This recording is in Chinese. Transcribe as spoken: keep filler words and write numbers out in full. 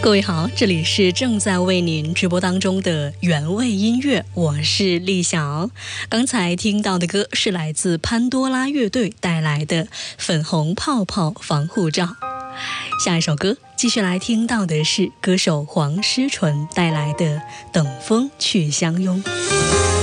各位好，这里是正在为您直播当中的原味音乐，我是丽晓。刚才听到的歌是来自潘多拉乐队带来的《粉红泡泡防护罩》。下一首歌继续来听到的是歌手黄诗纯带来的《等风去相拥》。